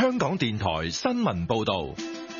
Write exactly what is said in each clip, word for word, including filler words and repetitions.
香港電台新聞報道。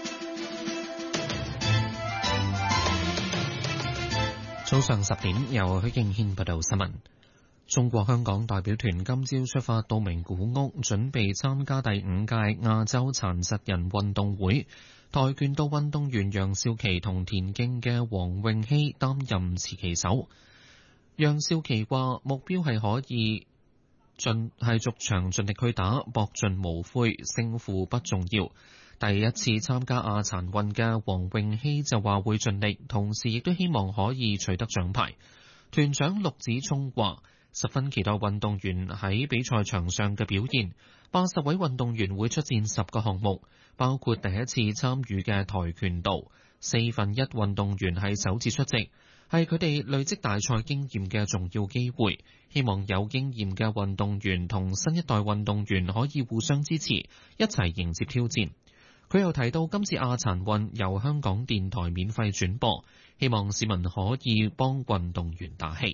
早上十點，由許敬軒報道新聞。中國香港代表團今朝出發到名古屋，準備參加第五屆亞洲殘疾人運動會。跆拳道運動員楊少琪同田徑嘅黃詠希擔任持旗手。楊少琪話：目標係可以盡係逐場盡力去打，搏盡無悔，勝負不重要。第一次參加亞殘運嘅黃詠希就話會盡力，同時亦都希望可以取得獎牌。團長陸子聰話：十分期待運動員喺比賽場上嘅表現。八十位運動員會出戰十個項目，包括第一次參與嘅跆拳道。四分一運動員係首次出席，係佢哋累積大賽經驗嘅重要機會。希望有經驗嘅運動員同新一代運動員可以互相支持，一齊迎接挑戰。佢又提到今次亞殘運由香港電台免費轉播，希望市民可以幫運動員打氣。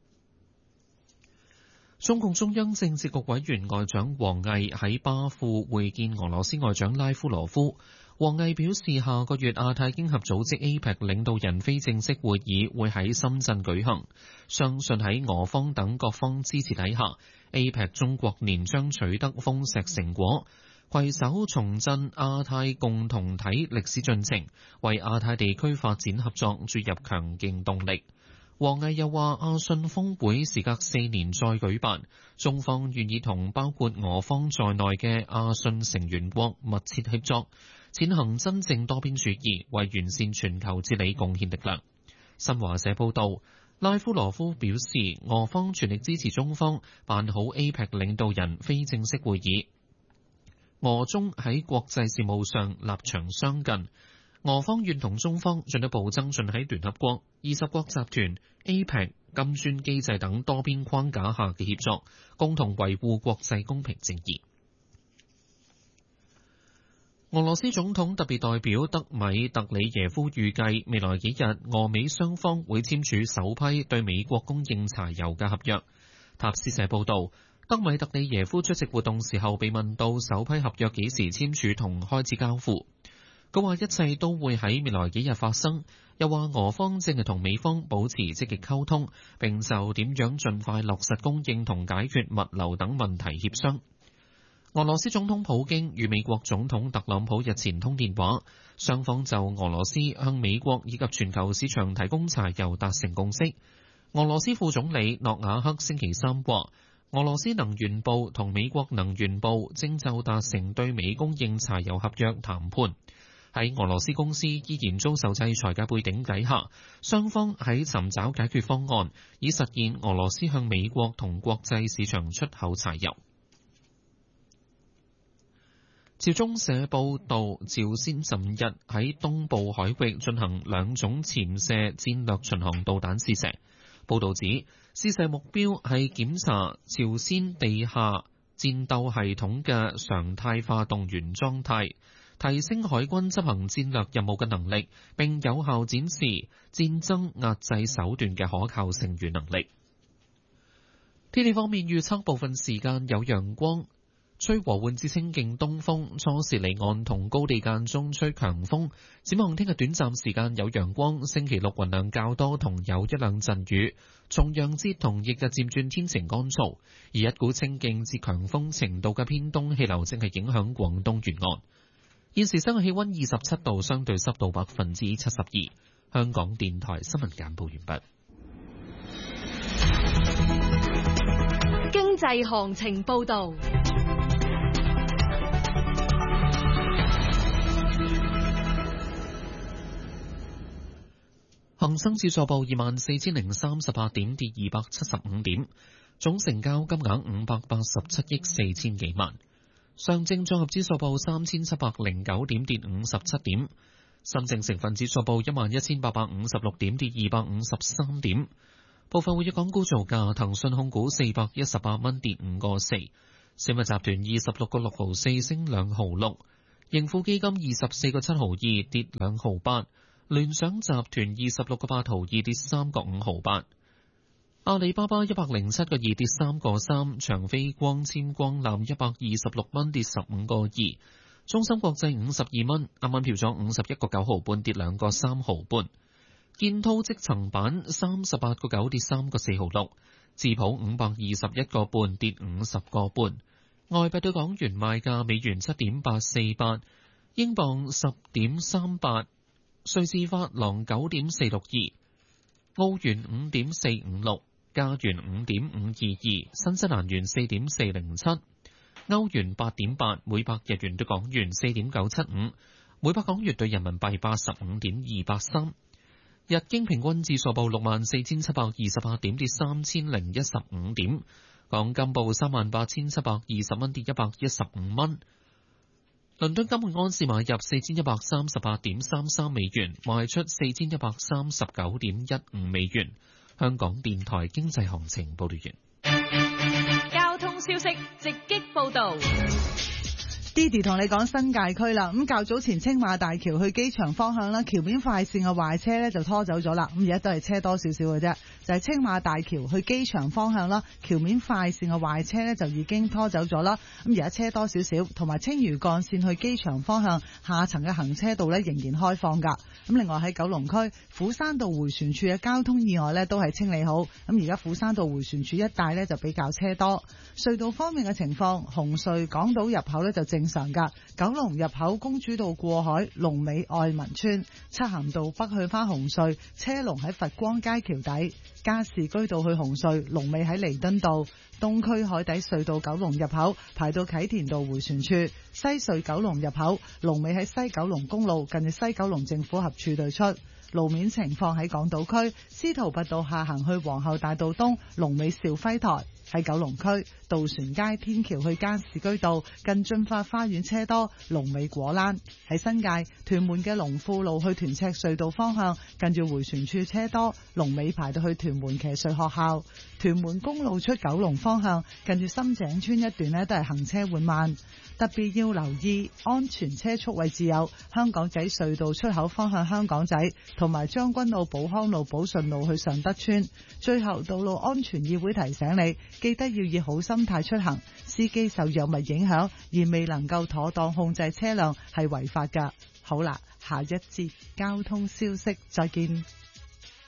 中共中央政治局委員外長王毅喺巴庫會見俄羅斯外長拉夫羅夫。王毅表示，下個月亞太經合組織 A P E C 領導人非正式會議會喺深圳舉行，相信喺俄方等各方支持底下 ，A P E C 中國年將取得豐碩成果。攜手重振亞太共同體歷史進程，為亞太地區發展合作注入強勁動力。王毅又話：亞信峰會時隔四年再舉辦，中方願意同包括俄方在內嘅亞信成員國密切協作，踐行真正多邊主義，為完善全球治理貢獻力量。新華社報道，拉夫羅夫表示，俄方全力支持中方辦好 A P E C 領導人非正式會議。俄中喺國際事務上立場相近，俄方願同中方進一步增進喺聯合國、二十國集團、A P E C、金磚機制等多邊框架下嘅協作，共同維護國際公平正義。俄羅斯總統特別代表德米特里耶夫預計未來幾日俄美雙方會簽署首批對美國供應柴油嘅合約。塔斯社報道，德米特里耶夫出席活動時候被問到首批合約幾時簽署同開始交付，佢話一切都會喺未來幾日發生，又話俄方正係同美方保持積極溝通，並就點樣盡快落實供應同解決物流等問題協商。俄羅斯總統普京與美國總統特朗普日前通電話，雙方就俄羅斯向美國以及全球市場提供柴油達成共識。俄羅斯副總理諾瓦克星期三話，俄羅斯能源部同美國能源部正就達成對美供應柴油合約談判。喺俄羅斯公司依然遭受制裁嘅背景底下，雙方喺尋找解決方案，以實現俄羅斯向美國同國際市場出口柴油。朝中社報導，朝鮮尋日喺東部海域進行兩種潛射戰略巡航導彈試射。報導指，試射目標係檢查朝鮮地下戰鬥系統嘅常態化動員狀態，提升海軍執行戰略任務嘅能力，並有效展示戰爭壓制手段嘅可靠性與能力。天氣方面預測，部分時間有陽光，吹和緩至清勁東風，初時離岸同高地間中吹強風。展望聽日短暫時間有陽光，星期六雲量較多同有一兩陣雨。重陽節同翌日漸轉天晴乾燥，而一股清勁至強風程度嘅偏東氣流正係影響廣東沿岸。現時室外氣溫二十七度，相對濕度百分之七十二。香港電台新聞簡報完畢。 經濟行情報道。恒生指數報二萬四千零三十八點，跌二百七十五點，總成交金額五百八十七億四千幾萬。上證綜合指數報三千七百零九點，跌五十七點。深證成分指數報一萬一千八百五十六點，跌二百五十三點。部分活躍港股造價：騰訊控股四百一十八蚊，跌五個四；小米集團二十六個六毫四，升兩毫六；盈富基金二十四個七毫二，跌兩毫八；聯想集團二十六個八毫二，跌三個五毫八； 阿里巴巴一百零七個二跌三個三，長飛光纖光纜一百二十六蚊跌十五個二，中芯國際五十二蚊，啱啱調咗五十一個九毫半跌兩個三毫半。建滔積層板三十八個九跌三個四毫六，智普五百二十一個半跌五十個半。外幣對港元賣價：美元七點八四八，英鎊十點三八，瑞士法郎九點四六二，澳元五點四五六，加元五點五二二，新西蘭元四點四零七，歐元八點八，每百日元對港元四點九七五，每百港元對人民幣八十五點二八三。日經平均指數報六萬四千七百二十八點，跌三千零一十五點。港金報三萬八千七百二十蚊，跌一百一十五蚊。倫敦金每安士買入四千一百三十八點三三美元，賣出四千一百三十九點一五美元。香港電台經濟行情報道完。 交通消息直擊報道。 Didi 同你講新界區啦，咁較早前青馬大橋去機場方向啦，橋面快線嘅壞車咧就拖走咗啦，咁而家都係車多少少嘅啫，就係青馬大橋去機場方向啦，橋面快線嘅壞車咧就已經拖走咗啦，咁而家車多少少，同埋青嶼幹線去機場方向下層嘅行車道咧仍然開放噶，咁另外喺九龍區斧山道迴旋處嘅交通意外咧都係清理好，咁而家斧山道迴旋處一帶咧就比較車多。隧道方面嘅情況，紅隧港島入口咧就正常噶，九龍入口公主道過海，龍尾愛民村，漆咸道北去返紅隧，車龍喺佛光街橋底，加士居道去紅隧，龍尾喺彌敦道，東區海底隧道九龍入口排到啟田道迴旋處，西隧九龍入口龍尾喺西九龍公路近住西九龍政府合署對出。路面情況喺港島區，司徒拔道下行去皇后大道東，龍尾兆輝台。喺九龍區渡船街天橋去加士居道近駿發花園車多，龍尾果欄。喺新界屯門嘅龍富路去屯赤隧道方向近住迴旋處車多，龍尾排到去屯門騎術學校。屯門公路出九龍方向近住深井村一段呢都係行車緩慢，特別要留意安全車速位置有香港仔隧道出口方向香港仔同埋將軍澳寶康路寶順路去尚德村。最後道路安全議會提醒你，記得要以好心態出行，司機受藥物影響而未能夠妥當控制車輛係違法㗎。好啦，下一節交通消息再見。